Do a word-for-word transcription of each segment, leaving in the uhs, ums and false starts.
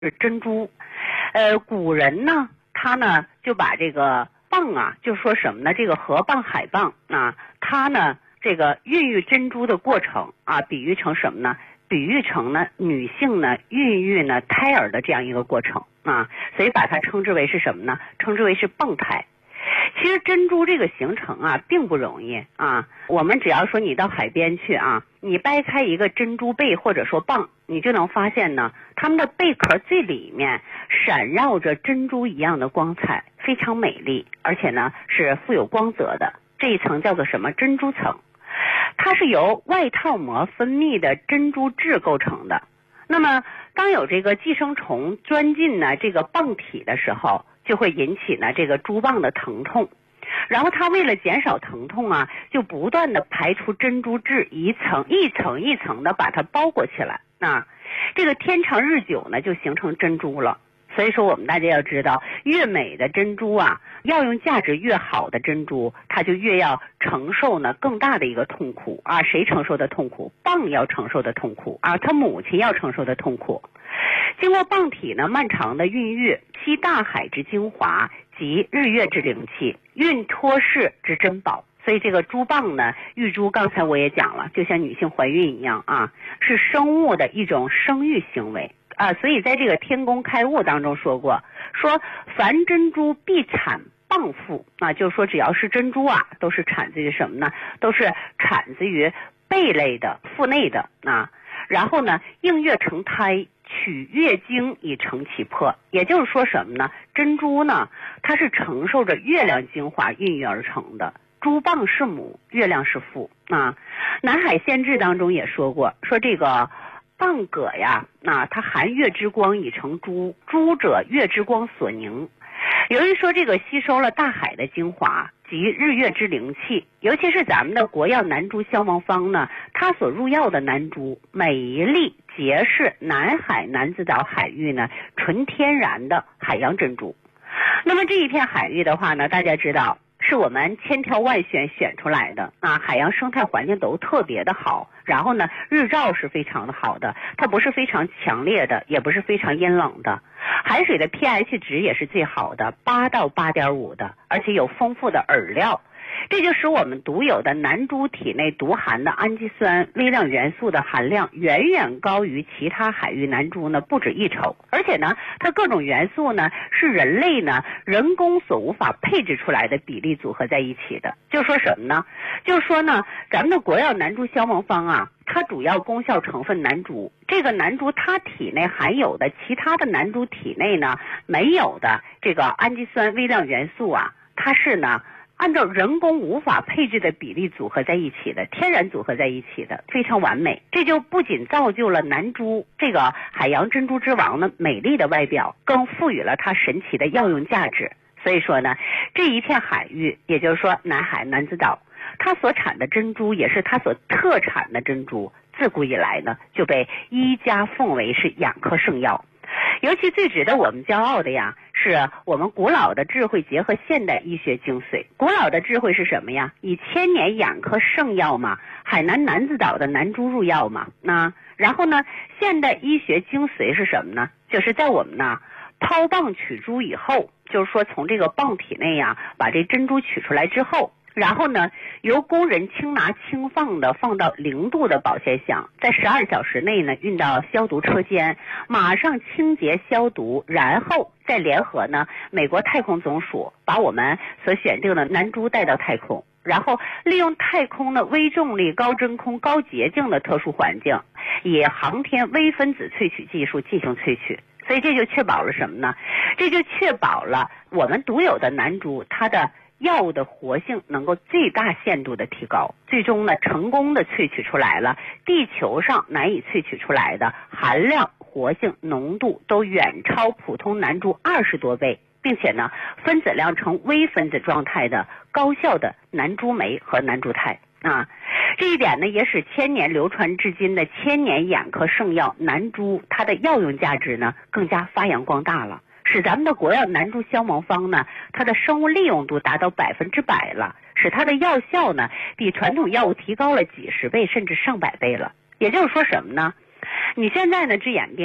是珍珠。呃，古人呢，他呢就把这个蚌啊，就说什么呢？这个河蚌、海蚌啊，它呢这个孕育珍珠的过程啊，比喻成什么呢？比喻成呢女性呢孕育呢胎儿的这样一个过程啊，所以把它称之为是什么呢？称之为是蚌胎。其实珍珠这个形成啊并不容易啊，我们只要说你到海边去啊，你掰开一个珍珠贝或者说蚌，你就能发现呢，它们的贝壳最里面闪耀着珍珠一样的光彩，非常美丽，而且呢是富有光泽的。这一层叫做什么？珍珠层。它是由外套膜分泌的珍珠质构成的。那么当有这个寄生虫钻进呢这个蚌体的时候，就会引起呢这个珠蚌的疼痛，然后它为了减少疼痛啊，就不断的排出珍珠质，一层一层一层的把它包裹起来。那这个天长日久呢，就形成珍珠了。所以说我们大家要知道，越美的珍珠啊，药用价值越好的珍珠，它就越要承受呢更大的一个痛苦啊。谁承受的痛苦？蚌要承受的痛苦啊，它母亲要承受的痛苦。经过蚌体呢漫长的孕育，吸大海之精华及日月之灵气，蕴托世之珍宝。所以这个珠蚌呢，育珠刚才我也讲了，就像女性怀孕一样啊，是生物的一种生育行为啊。所以在这个天工开物当中说过，说凡珍珠必产蚌腹啊，就是说只要是珍珠啊，都是产自于什么呢？都是产自于贝类的腹内的啊。然后呢，应月成胎，取月经以成其魄。也就是说什么呢？珍珠呢，它是承受着月亮精华孕育而成的。珠蚌是母，月亮是父啊。南海县志当中也说过，说这个蚌蛤呀，那、啊、它含月之光以成珠，珠者月之光所凝。由于说这个吸收了大海的精华及日月之灵气，尤其是咱们的国药南珠消亡方呢，它所入药的南珠每一粒皆是南海南子岛海域呢纯天然的海洋珍珠。那么这一片海域的话呢，大家知道是我们千挑万选选出来的啊，海洋生态环境都特别的好，然后呢日照是非常的好的，它不是非常强烈的，也不是非常阴冷的，海水的 pH 值也是最好的，八到八点五的，而且有丰富的饵料。这就使我们独有的南珠体内独含的氨基酸微量元素的含量远远高于其他海域南珠呢不止一筹，而且呢它各种元素呢是人类呢人工所无法配置出来的比例组合在一起的。就说什么呢？就说呢咱们的国药南珠消亡方啊，它主要功效成分南珠，这个南珠它体内含有的其他的南珠体内呢没有的这个氨基酸微量元素啊，它是呢按照人工无法配置的比例组合在一起的，天然组合在一起的，非常完美。这就不仅造就了南珠这个海洋珍珠之王的美丽的外表，更赋予了它神奇的药用价值。所以说呢，这一片海域，也就是说南海南子岛，它所产的珍珠也是它所特产的珍珠，自古以来呢就被医家奉为是养科圣药。尤其最值得我们骄傲的呀，是我们古老的智慧结合现代医学精髓。古老的智慧是什么呀？以千年养科圣药嘛，海南南子岛的南珠入药嘛。那然后呢，现代医学精髓是什么呢？就是在我们呢抛蚌取珠以后，就是说从这个蚌体内呀把这珍珠取出来之后，然后呢由工人轻拿轻放的放到零度的保鲜箱，在十二小时内呢运到消毒车间，马上清洁消毒，然后再联合呢美国太空总署把我们所选定的南珠带到太空，然后利用太空的微重力、高真空、高洁净的特殊环境，以航天微分子萃取技术进行萃取。所以这就确保了什么呢？这就确保了我们独有的南珠它的药物的活性能够最大限度的提高，最终呢成功的萃取出来了地球上难以萃取出来的含量、活性、浓度都远超普通南珠二十多倍，并且呢分子量呈微分子状态的高效的南珠酶和南珠肽啊。这一点呢也使千年流传至今的千年眼科圣药南珠它的药用价值呢更加发扬光大了，使咱们的国药南珠消亡方呢它的生物利用度达到百分之百了，使它的药效呢比传统药物提高了几十倍甚至上百倍了。也就是说什么呢？你现在呢治眼病啊，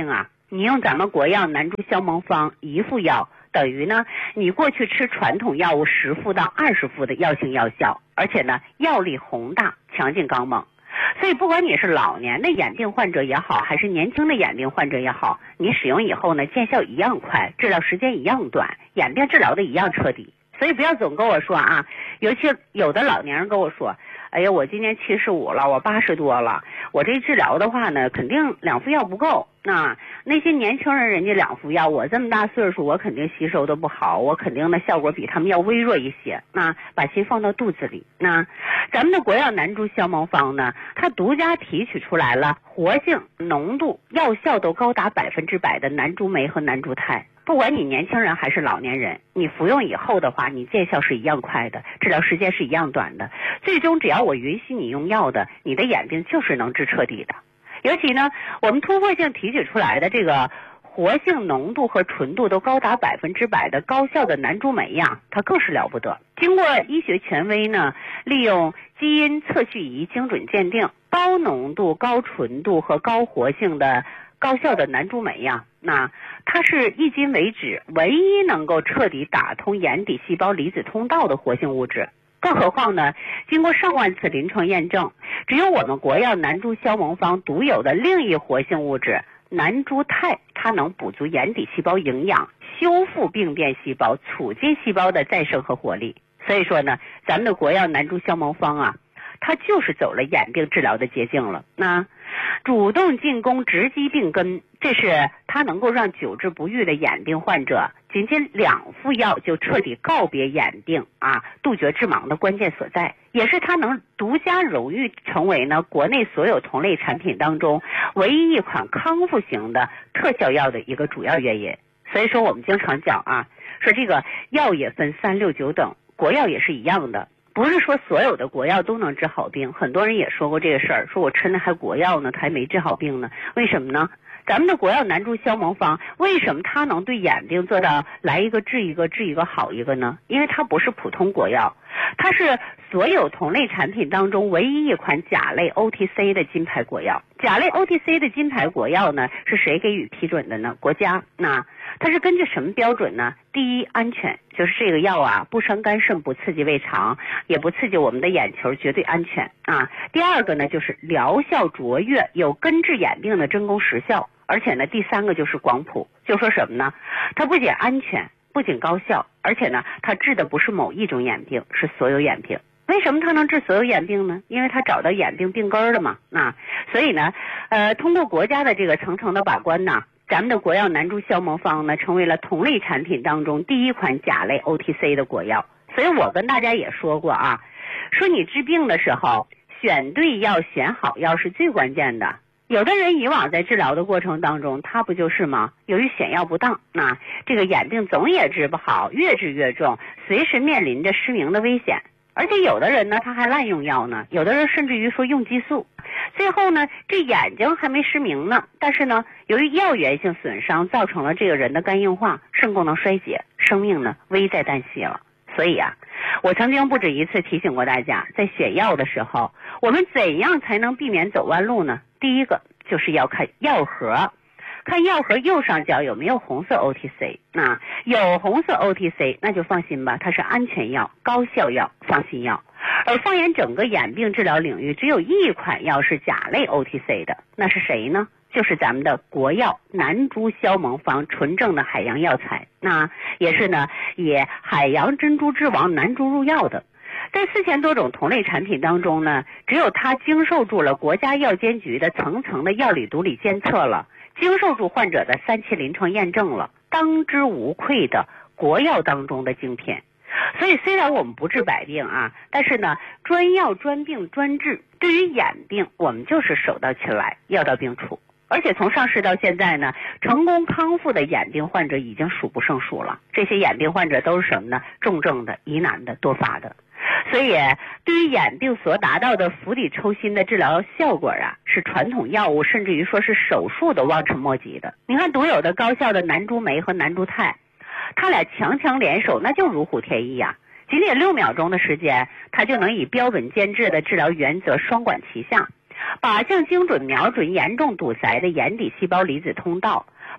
你用咱们国药南珠消蒙方一副药，等于呢你过去吃传统药物十副到二十副的药性药效，而且呢药力宏大，强劲刚猛。所以不管你是老年的眼病患者也好，还是年轻的眼病患者也好，你使用以后呢见效一样快，治疗时间一样短，眼病治疗的一样彻底。所以不要总跟我说啊，尤其有的老年人跟我说，哎呀，我今年七十五了，我八十多了，我这治疗的话呢，肯定两副药不够。那那些年轻人人家两副药，我这么大岁数，我肯定吸收的不好，我肯定的效果比他们要微弱一些。那把心放到肚子里。那咱们的国药南珠消蒙方呢，它独家提取出来了活性、浓度、药效都高达百分之百的南珠酶和南珠肽。不管你年轻人还是老年人，你服用以后的话，你见效是一样快的，治疗时间是一样短的。最终只要我允许你用药的，你的眼病就是能治彻底的。尤其呢，我们突破性提取出来的这个活性、浓度和纯度都高达百分之百的高效的南珠酶呀，它更是了不得。经过医学权威呢，利用基因测序仪精准鉴定，高浓度、高纯度和高活性的高效的南珠酶呀，那它是迄今为止唯一能够彻底打通眼底细胞离子通道的活性物质。更何况呢，经过上万次临床验证，只有我们国药南珠消蒙方独有的另一活性物质南珠肽，它能补足眼底细胞营养，修复病变细胞，促进细胞的再生和活力。所以说呢，咱们的国药南珠消蒙方啊，它就是走了眼病治疗的捷径了。那主动进攻直击病根，这是它能够让久治不愈的眼病患者仅仅两副药就彻底告别眼病啊，杜绝致盲的关键所在，也是它能独家荣誉成为呢国内所有同类产品当中唯一一款康复型的特效药的一个主要原因。所以说我们经常讲啊，说这个药也分三六九等，国药也是一样的。不是说所有的国药都能治好病，很多人也说过这个事儿，说我吃那还国药呢，它还没治好病呢。为什么呢？咱们的国药南珠消蒙方为什么它能对眼病做到来一个治一个治一个好一个呢？因为它不是普通国药，它是所有同类产品当中唯一一款甲类 O T C 的金牌国药。甲类 O T C 的金牌国药呢，是谁给予批准的呢？国家。那它是根据什么标准呢？第一，安全，就是这个药啊不伤肝肾，不刺激胃肠，也不刺激我们的眼球，绝对安全啊。第二个呢，就是疗效卓越，有根治眼病的真功实效。而且呢，第三个就是广谱，就说什么呢？它不仅安全，不仅高效，而且呢，它治的不是某一种眼病，是所有眼病。为什么它能治所有眼病呢？因为它找到眼病病根了嘛。啊，所以呢，呃，通过国家的这个层层的把关呢，咱们的国药南珠消蒙方呢，成为了同类产品当中第一款甲类 O T C 的国药。所以我跟大家也说过啊，说你治病的时候，选对药、选好药是最关键的。有的人以往在治疗的过程当中，他不就是吗？由于选药不当，那这个眼病总也治不好，越治越重，随时面临着失明的危险。而且有的人呢，他还滥用药呢，有的人甚至于说用激素，最后呢，这眼睛还没失明呢，但是呢，由于药源性损伤，造成了这个人的肝硬化、肾功能衰竭，生命呢危在旦夕了。所以啊，我曾经不止一次提醒过大家，在选药的时候，我们怎样才能避免走弯路呢？第一个就是要看药盒，看药盒右上角有没有红色 O T C， 那有红色 O T C 那就放心吧，它是安全药、高效药、放心药。而放眼整个眼病治疗领域，只有一款药是甲类 O T C 的，那是谁呢？就是咱们的国药南珠消蒙方纯正的海洋药材，那也是呢以海洋珍珠之王南珠入药的。在四千多种同类产品当中呢，只有它经受住了国家药监局的层层的药理毒理监测了，经受住患者的三期临床验证了，当之无愧的国药当中的精品。所以虽然我们不治百病啊，但是呢，专药专病专治，对于眼病我们就是手到擒来，药到病除。而且从上市到现在呢，成功康复的眼病患者已经数不胜数了。这些眼病患者都是什么呢？重症的、疑难的、多发的。所以对于眼病所达到的釜底抽薪的治疗效果啊，是传统药物甚至于说是手术都望尘莫及的。你看独有的高效的南珠酶和南珠肽，它俩强强联手，那就如虎添翼啊！仅仅六秒钟的时间，它就能以标本兼治的治疗原则双管齐下，靶向精准瞄准严重堵塞的眼底细胞离子通道，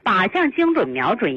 靶向精准瞄准